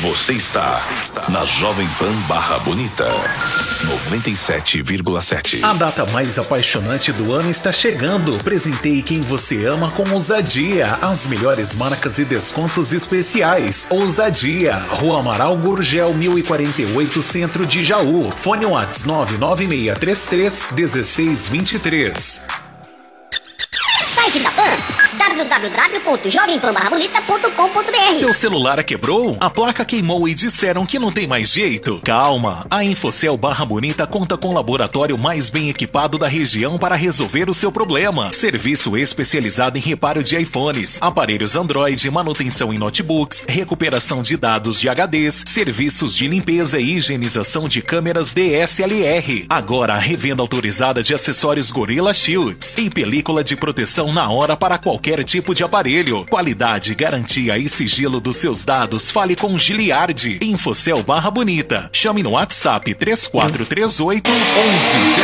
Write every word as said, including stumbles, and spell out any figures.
Você está na Jovem Pan Barra Bonita, noventa e sete vírgula sete. A data mais apaixonante do ano está chegando. Presenteie quem você ama com ousadia. As melhores marcas e descontos especiais. Ousadia, Rua Amaral Gurgel, mil e quarenta e oito, Centro de Jaú. Fone WhatsApp nove nove seis três três um seis dois três. Site da Pan, w w w ponto jovem pan barra bonita ponto com ponto b r. Seu celular quebrou? A placa queimou e disseram que não tem mais jeito? Calma, a Infocel Barra Bonita conta com o laboratório mais bem equipado da região para resolver o seu problema. Serviço especializado em reparo de iPhones, aparelhos Android, manutenção em notebooks, recuperação de dados de H Ds, serviços de limpeza e higienização de câmeras D S L R. Agora a revenda autorizada de acessórios Gorilla Shields em película de proteção na hora para qualquer tipo de aparelho. Qualidade, garantia e sigilo dos seus dados. Fale com Giliardi. Infocel Barra Bonita. Chame no WhatsApp três quatro três oito, um um zero